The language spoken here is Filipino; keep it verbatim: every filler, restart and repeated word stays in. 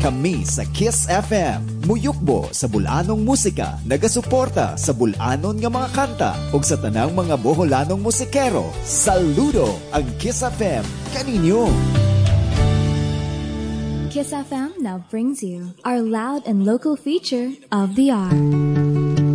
Kami sa Kiss F M, muyukbo sa bulanong musika, nagasuporta sa bulanon nga mga kanta ug sa tanang mga Boholanong musikero. Saludo ang Kiss F M kaninyo. Kiss F M now brings you our loud and local feature of the hour.